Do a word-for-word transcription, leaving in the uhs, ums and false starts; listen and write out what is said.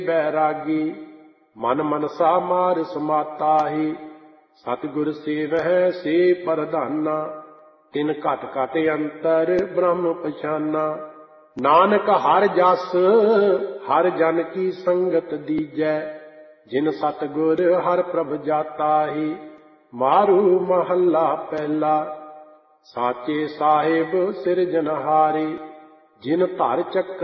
बैरागी मन मनसा मार समाताहि सतगुर सेवह से परधाना तिन घट घट अंतर ब्रह्म पछाना नानक हर जस हर जन की संगत दीजै जिन सतगुर हर प्रभ जाताहि मारू महला पहला साचे साहिब सिरजनहारी जिन धर चक्र